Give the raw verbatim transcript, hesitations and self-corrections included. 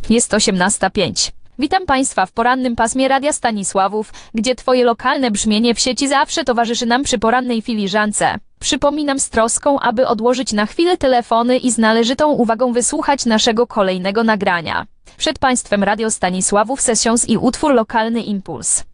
Jest osiemnasta pięć. Witam Państwa w porannym pasmie Radia Stanisławów, gdzie Twoje lokalne brzmienie w sieci zawsze towarzyszy nam przy porannej filiżance. Przypominam z troską, aby odłożyć na chwilę telefony i z należytą uwagą wysłuchać naszego kolejnego nagrania. Przed Państwem Radio Stanisławów Sessions i utwór Lokalny Impuls.